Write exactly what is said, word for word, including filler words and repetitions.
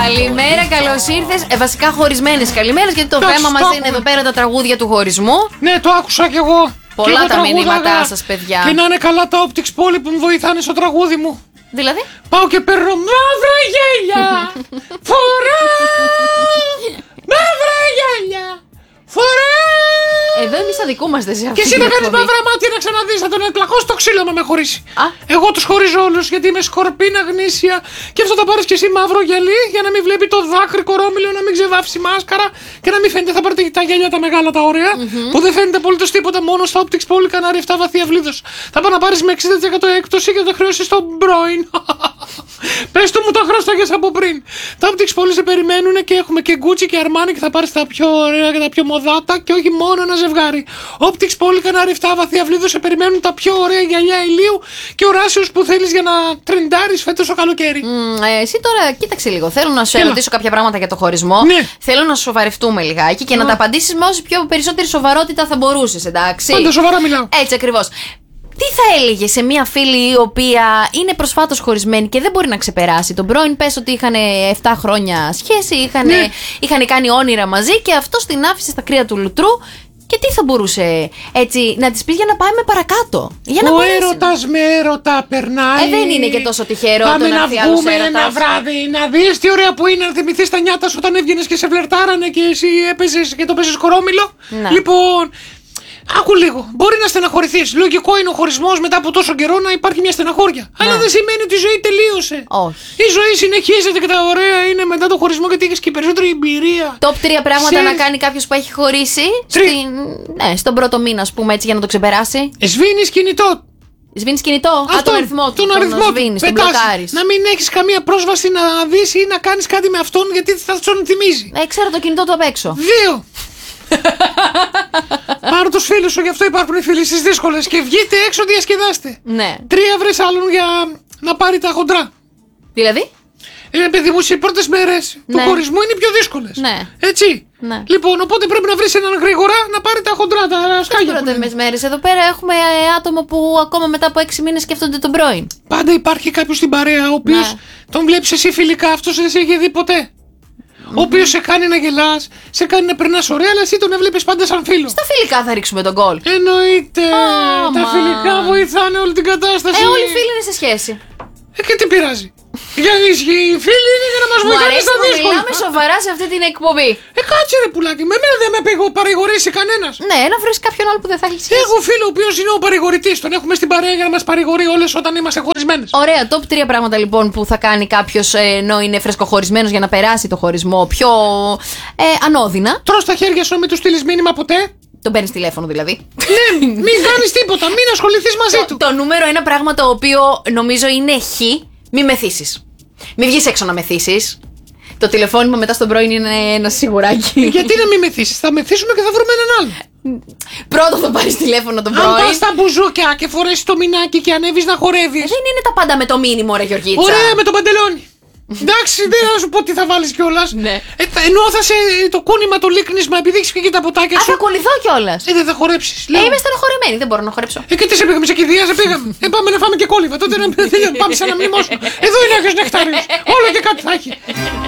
Καλημέρα, καλώς ήρθες. Ε, βασικά χωρισμένες καλημέρες, γιατί το θέμα μας είναι εδώ πέρα τα τραγούδια του χωρισμού. Ναι, το άκουσα κι εγώ. Πολλά τα μηνύματά σας, παιδιά. Και να είναι καλά τα Optics Poly που μου βοηθάνε στο τραγούδι μου. Δηλαδή? Πάω και παίρνω μαύρα γέλια. Φοράω μαύρα γέλια. Φοράω. Εδώ εμείς αδικούμαστε σε αυτή. Και εσύ να κάνεις μαύρα μάτια να ξαναδείς, θα τον εκλαχώ στο ξύλο με χωρίσει. Α. Εγώ τους χωρίζω όλους γιατί είμαι σκορπίνα γνήσια. Και αυτό θα πάρεις και εσύ μαύρο γυαλί για να μην βλέπει το δάκρυ κορόμιλο, να μην ξεβάφσει μάσκαρα και να μην φαίνεται. Θα πάρετε τα γέλια τα μεγάλα τα ωραία mm-hmm. που δεν φαίνεται απολύτως τίποτα, μόνο στα Optics Poly Κανάρι επτά βαθία βλίδος. Θα πάω να πάρεις με εξήντα τοις εκατό έκπτωση και θα το χρεώσεις στον πρώην. Πες του μου τα χρωστάγες από πριν. Τα Optics Poly σε περιμένουν και έχουμε και Gucci και Armani και θα πάρεις τα πιο ωραία και τα πιο μοδάτα και όχι μόνο ένα ζευγάρι. Optics Poly Κανάρι επτά βαθία βλίδος σε περιμένουν τα πιο ωραία γυαλιά ηλίου και οράσεως που θέλεις για να τρεντάρεις φέτος το καλοκαίρι. Mm, ε, εσύ τώρα κοίταξε λίγο. Θέλω να σου Έλα. ερωτήσω κάποια πράγματα για το χωρισμό. Ναι. Θέλω να σοβαρευτούμε λιγάκι και Α. να τα απαντήσεις με όση πιο περισσότερη σοβαρότητα θα μπορούσες, εντάξει. Πάντα σοβαρά μιλάω. Έτσι ακριβώς. Τι θα έλεγε σε μια φίλη η οποία είναι προσφάτως χωρισμένη και δεν μπορεί να ξεπεράσει τον πρώην? Πες ότι είχαν επτά χρόνια σχέση, είχαν Ναι. είχαν κάνει όνειρα μαζί και αυτός την άφησε στα κρύα του λουτρού. Και τι θα μπορούσε έτσι να της πεις για να πάμε παρακάτω? Για να Ο μπορέσει. έρωτας με έρωτα περνάει. Ε, δεν είναι και τόσο τυχερό. Πάμε το να έρθει άλλος βγούμε έρωτας. ένα βράδυ, να δεις τι ωραία που είναι να θυμηθείς τα νιάτα σου όταν έβγαινες και σε φλερτάρανε και εσύ έπαιζες και το παίζες κορόμιλο. Να. Λοιπόν, άκου λίγο. Μπορεί να στεναχωρηθείς. Λογικό είναι ο χωρισμός μετά από τόσο καιρό να υπάρχει μια στεναχώρια. Να. Αλλά δεν σημαίνει ότι η ζωή τελείωσε. Όχι. Η ζωή συνεχίζεται και τα ωραία είναι μετά το χωρισμό γιατί έχεις και περισσότερη εμπειρία. Top τρία πράγματα Ξέρεις- να κάνει κάποιος που έχει χωρίσει Τρία. στην... ναι, στον πρώτο μήνα, ας πούμε, έτσι, για να το ξεπεράσει. Σβήνεις κινητό. Σβήνεις κινητό. Α, τον αριθμό του. Τον αριθμό του. σβήνεις, τον Πετάς. μπλοκάρεις. Να μην έχεις καμία πρόσβαση να δεις ή να κάνεις κάτι με αυτόν γιατί θα τον θυμίζει. Ε, ξέρω το κινητό του απ' έξω. Δύο. Πάρω τους φίλους σου, γι' αυτό υπάρχουν οι φίλοι στις δύσκολες. Και βγείτε έξω, διασκεδάστε. Ναι. Τρία, βρες άλλον για να πάρει τα χοντρά. Δηλαδή? Ε, παιδί μου, οι πρώτες μέρες Ναι. του χωρισμού είναι οι πιο δύσκολες. Ναι. Έτσι. Ναι. Λοιπόν, οπότε πρέπει να βρεις έναν γρήγορα να πάρει τα χοντρά, τα σκάγια. που Πρώτες λένε. μέρες. Εδώ πέρα έχουμε ε, άτομα που ακόμα μετά από έξι μήνες σκέφτονται τον πρώην. Πάντα υπάρχει κάποιος στην παρέα ο οποίος Ναι. τον βλέπεις εσύ φιλικά, αυτός δεν σε είχε δει ποτέ. Ο οποίος σε κάνει να γελάς, σε κάνει να περνάς ωραία, αλλά εσύ τον έβλεπες πάντα σαν φίλο. Στα φιλικά θα ρίξουμε τον κόλ. Εννοείται. Άμα. Τα φιλικά βοηθάνε όλη την κατάσταση. Ε, όλοι οι φίλοι είναι σε σχέση. Ε, και τι πειράζει. Για ισχύει. Οι φίλοι είναι για να μας Μου βοηθάνε αρέσει στα που δύσκολα. μιλάμε σοβαρά σε αυτή την εκπομπή. Ε, κάτσε ρε πουλάκι. Με εμένα δεν με πηγω- παρηγορήσει κανένας. Ναι, να βρεις κάποιον άλλο που δεν θα έχει σχέση. Έχω φίλο ο οποίος είναι ο παρηγορητής. Τον έχουμε στην παρέα για να μας παρηγορεί όλες όταν είμαστε χωρισμένες. Ωραία, top τρία πράγματα λοιπόν που θα κάνει κάποιος ε, ενώ είναι φρεσκοχωρισμένος για να περάσει το χωρισμό πιο ε, ανώδυνα. Τρως τα χέρια σου, μην του στείλεις μήνυμα ποτέ. Τον παίρνεις τηλέφωνο δηλαδή. Ναι, μην κάνεις τίποτα. Μην ασχοληθείς μαζί το, του. το νούμερο ένα πράγμα το οποίο νομίζω είναι χ, μη μεθύσεις. Μην βγεις έξω να μεθύσεις. Το τηλεφώνημα μετά στον πρώην είναι ένα σιγουράκι. Γιατί να μην μεθύσεις, θα μεθύσουμε και θα βρούμε έναν άλλο. Πρώτο θα πάρεις τηλέφωνο τον Αν πρώην. πας στα μπουζούκια και φορέσεις το μινάκι και ανέβεις να χορεύεις. Δεν είναι τα πάντα με το μήνυμο, ρε Γεωργίτσα. Ωραία με τον παντελόνι. Εντάξει, δεν θα σου πω τι θα βάλεις κιόλας. Ναι. Ε, θα- ενώ θα σε το κούνημα, το λίκνισμα, επειδή έχεις και τα ποτάκια Α, σου. θα κολληθώ κιόλας. Ε, δεν θα χορέψεις. Ε, Λέω. είμαι στενοχωρημένη, δεν μπορώ να χορέψω. Ε, και τι σε πήγαμε, σε κηδεία, σε πήγαμε. Ε, πάμε να φάμε και κόλληβα. Τότε να πάμε σε ένα μνημόσυνο. Εδώ είναι ο Άγιος Νεκτάριος. Όλο και κάτι θα έχει.